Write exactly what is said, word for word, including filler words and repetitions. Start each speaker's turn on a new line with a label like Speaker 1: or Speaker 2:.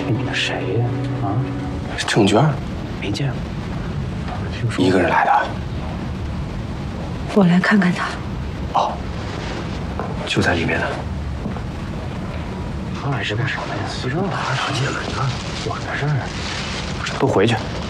Speaker 1: 你们谁呀？啊？
Speaker 2: 郑娟，
Speaker 1: 没见过。
Speaker 2: 一个人来的。
Speaker 3: 我来看看他。
Speaker 2: 哦，就在里面呢。
Speaker 1: 他来这干什么呀？随便拿啥进来？你看，管他事儿。都回去。